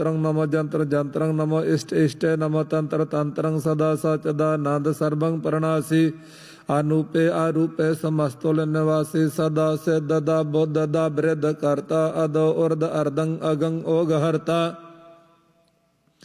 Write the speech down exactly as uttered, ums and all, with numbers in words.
नमो जंत्र जंत्रं नमो इष्ट इष्ट नमो तंत्र तंत्रं सदा सचिदानंद सर्वं परनासी अनूपे आरूपे समस्तुल निवासी सदा सिद्धदा बुद्धदा वृद्ध कर्ता अदो उर्द अर्दं अगं ओग हरता